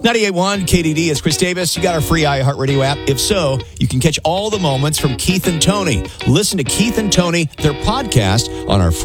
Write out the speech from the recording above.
98.1 KDD is Chris Davis. You got our free iHeartRadio app? If so, you can catch all the moments from Keith and Tony. Listen to Keith and Tony, their podcast, on our free